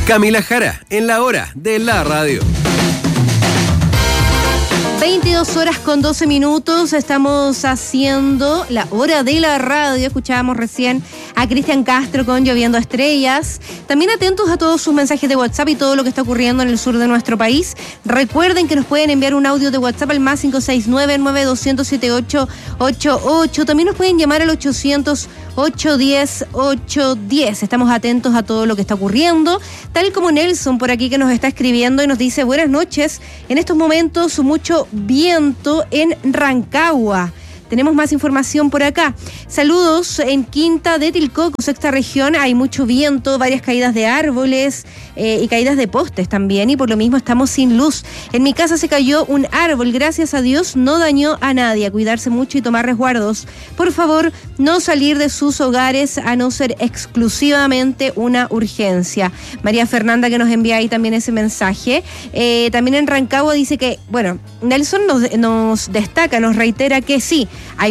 Camila Jara, en la hora de la radio. 22:12. Estamos haciendo la hora de la radio. Escuchábamos recién a Cristian Castro con Lloviendo Estrellas. También atentos a todos sus mensajes de WhatsApp y todo lo que está ocurriendo en el sur de nuestro país. Recuerden que nos pueden enviar un audio de WhatsApp al más 569-9200-7888. También nos pueden llamar al 800-810-810. Estamos atentos a todo lo que está ocurriendo. Tal como Nelson por aquí que nos está escribiendo y nos dice: buenas noches. En estos momentos mucho viento en Rancagua. Tenemos más información por acá. Saludos en Quinta de Tilcoco, sexta región. Hay mucho viento, varias caídas de árboles y caídas de postes también. Y por lo mismo estamos sin luz. En mi casa se cayó un árbol. Gracias a Dios no dañó a nadie. A cuidarse mucho y tomar resguardos. Por favor, no salir de sus hogares a no ser exclusivamente una urgencia. María Fernanda que nos envía ahí también ese mensaje. También en Rancagua dice que, bueno, Nelson nos destaca, nos reitera que sí, hay